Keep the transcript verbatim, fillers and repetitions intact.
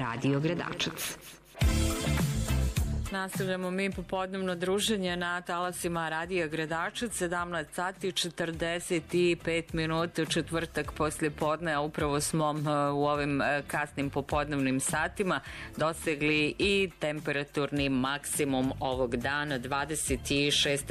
Radio Gradačac. Nastavljamo mi popodnevno druženje na talasima Radija Gradačac, sedamnaest sati četrdeset pet minuta, četvrtak poslije podne, a upravo smo u ovim kasnim popodnevnim satima dosegli i temperaturni maksimum ovog dana, dvadeset šest